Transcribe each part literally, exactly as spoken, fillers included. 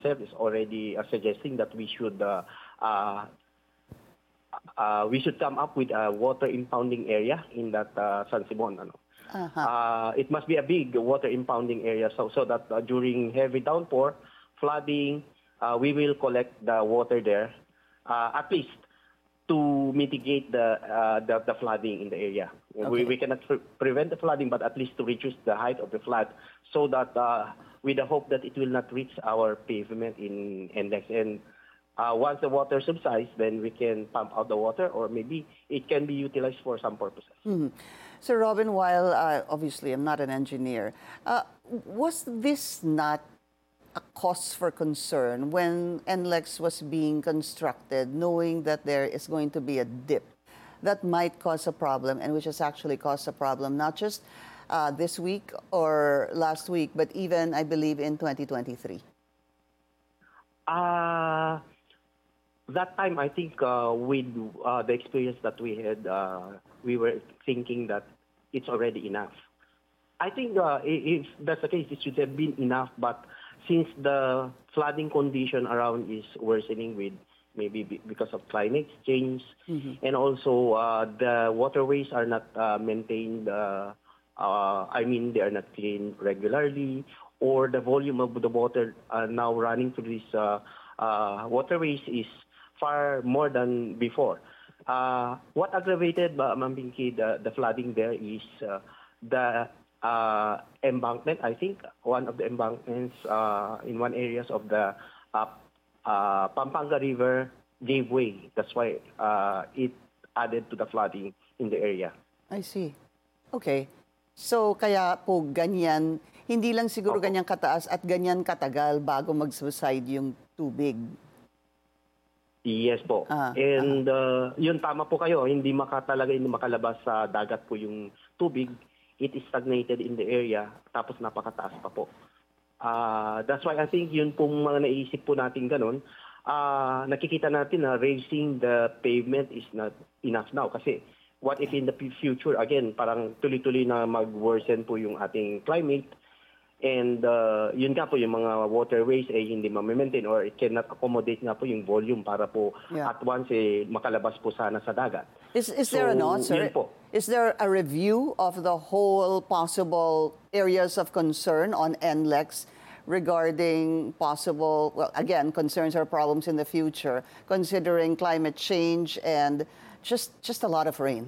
is already uh, suggesting that we should uh, uh, uh, we should come up with a water impounding area in that uh, San Simon. Ano. Uh-huh. Uh, it must be a big water impounding area so so that uh, during heavy downpour, flooding, uh, we will collect the water there, uh, at least to mitigate the uh, the, the flooding in the area. Okay. We, we cannot pre prevent the flooding, but at least to reduce the height of the flood, so that uh, with the hope that it will not reach our pavement in N L E X. And uh, once the water subsides, then we can pump out the water, or maybe it can be utilized for some purposes. Mm-hmm. So, Robin, while uh, obviously I'm not an engineer, uh, was this not a cause for concern when N L E X was being constructed, knowing that there is going to be a dip that might cause a problem, and which has actually caused a problem not just uh, this week or last week, but even, I believe, in twenty twenty-three? Uh, that time, I think uh, with uh, the experience that we had, uh, we were thinking that it's already enough. I think uh, if that's the case, it should have been enough, but since the flooding condition around is worsening with maybe because of climate change, mm-hmm. and also uh, the waterways are not uh, maintained, uh, uh, I mean, they are not cleaned regularly, or the volume of the water uh, now running through these uh, uh, waterways is far more than before. Uh, what aggravated, uh, Ma'am Pinky, the, the flooding there is uh, the uh, embankment. I think one of the embankments uh, in one areas of the uh, uh, Pampanga River gave way. That's why uh, it added to the flooding in the area. I see. Okay. So kaya po ganyan, hindi lang siguro Opo. ganyan kataas at ganyan katagal bago mag-subside yung tubig. Yes po. Ah, And uh, yun, tama po kayo. Hindi makatalaga, hindi makalabas sa dagat po yung tubig. It is stagnated in the area, tapos napakataas pa po. Uh, that's why I think yun pong mga naisip po natin ganun. Uh, nakikita natin na raising the pavement is not enough now. Kasi what if in the future, again, parang tuloy-tuloy na mag-worsen po yung ating climate. And uh, yun nga po, yung mga waterways ay eh, hindi ma-maintain or it cannot accommodate nga po yung volume para po Yeah. at once eh, makalabas po sana sa dagat. Is, is So, there an answer? yun po. Is there a review of the whole possible areas of concern on N L E X regarding possible, well, again, concerns or problems in the future, considering climate change and just, just a lot of rain?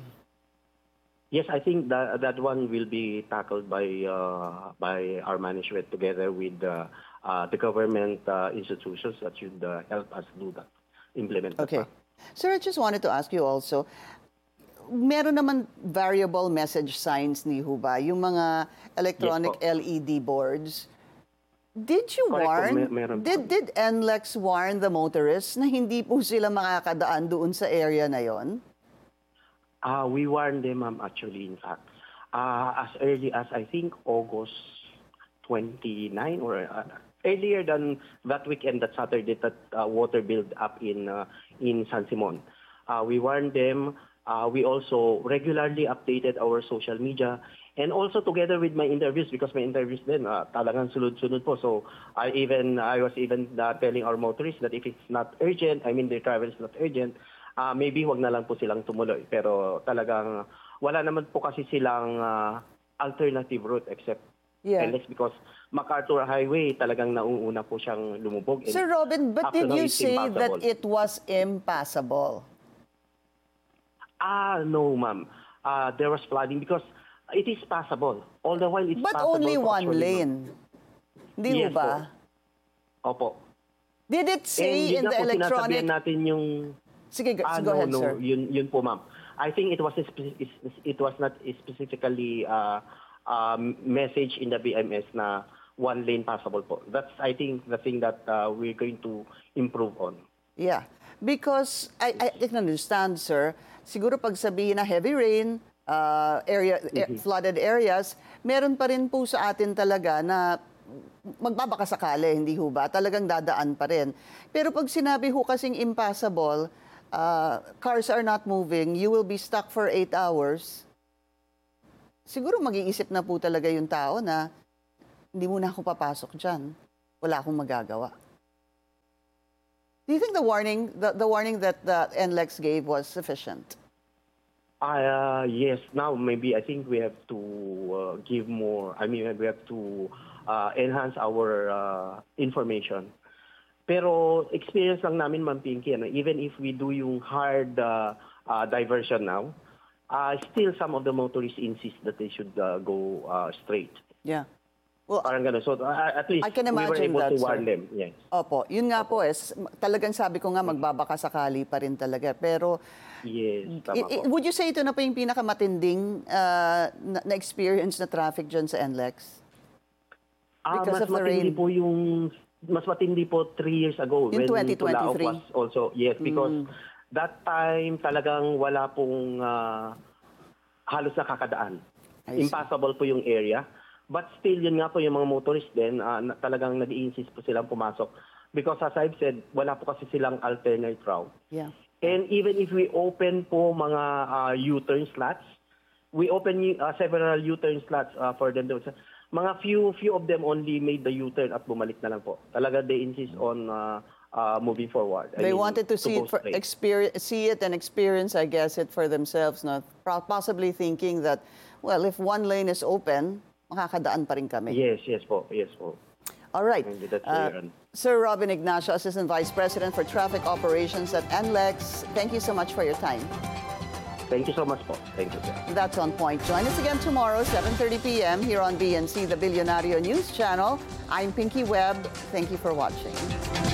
Yes, I think that that one will be tackled by uh, by our management together with uh, uh, the government uh, institutions that should uh, help us do that, implement that. Okay. Sir, I just wanted to ask you also, meron naman variable message signs ni Huba, yung mga electronic Yes, L E D boards. Did you Correct po, warn, mer- meron po. did, did N L E X warn the motorists na hindi po sila makakadaan doon sa area na yon? Uh, we warned them, um, actually, in fact, uh, as early as, I think, August twenty-ninth, or uh, earlier than that weekend, that Saturday, that uh, water build up in, uh, in San Simon. Uh, we warned them. Uh, we also regularly updated our social media, and also together with my interviews, because my interviews then uh, talagang sunod-sunod po. So I even I was even uh, telling our motorists that if it's not urgent, I mean their travel is not urgent, uh, maybe wag na lang po silang tumuloy. Pero talagang wala naman po kasi silang uh, alternative route except Yeah. N L E X, because MacArthur Highway talagang nauuna po siyang lumubog. Sir Robin, but up to did now, you it's say that impassable. it was impassable? Ah, no, ma'am. Uh, there was flooding because it is passable. All the while, it's But passable. only po, one actually, lane. Di Yes ho ba? ma'am. Opo. Did it And say yun in nga the po, electronic... sinasabihan natin yung... Sige, go, Ah, go no, ahead, no, sir. Yun, yun po, ma'am. I think it was it was not specifically uh, um, message in the B M S na one lane passable po. That's, I think, the thing that uh, we're going to improve on. Yeah. Because I, I can understand, sir, siguro pag sabihin na heavy rain, uh, area, Mm-hmm. flooded areas, meron pa rin po sa atin talaga na magbabaka sakali, hindi ho ba? Talagang dadaan pa rin. Pero pag sinabi ho kasing impassable, uh, cars are not moving, you will be stuck for eight hours, siguro mag-iisip na po talaga yung tao na hindi muna ako papasok dyan. Wala akong magagawa. Do you think the warning, the, the warning that the N L E X gave was sufficient? Uh, yes, now maybe I think we have to uh, give more, I mean, we have to uh, enhance our uh, information. Pero experience lang namin, Ma'am Pinky, ano, even if we do yung hard uh, uh, diversion now, uh, still some of the motorists insist that they should uh, go uh, straight. Yeah. Well, Parang gano'n. So uh, at least I can we were imagine able that, to warn sir. them. Yes. Opo, yun nga po eh, s- talagang sabi ko nga magbabaka sakali pa rin talaga. Pero Yes, tama i- i- po. would you say ito na po yung pinakamatinding uh, na, na experience na traffic dyan sa N L E X? Ah, because mas of the matindi rain. po yung mas matindi po three years ago Yung when twenty Tulaog twenty-three. was also yes because that time talagang wala pong ah, halos nakakadaan. I see. Impossible po yung area. But still, yun nga po yung mga motorists din, ah, na- talagang nag-i-insist po silang pumasok. Because as I've said, wala po kasi silang alternate route. Yeah. And even if we open po mga ah, U-turn slots, we open uh, several U-turn slots uh, for them. Mga few few of them only made the U-turn at bumalik na lang po. Talaga they insist on uh, uh, moving forward. I They mean, wanted to see go it, for, straight. experience, see it and experience, I guess, it for themselves. No? Pro- Possibly thinking that, well, if one lane is open, makakadaan pa rin kami. Yes, yes po, yes po. All right. Maybe that's Uh, clear. Sir Robin Ignacio, Assistant Vice President for Traffic Operations at N L E X, thank you so much for your time. Thank you so much po. Thank you, sir. That's On Point. Join us again tomorrow, seven thirty p m here on B N C, the Billionario News Channel. I'm Pinky Webb. Thank you for watching.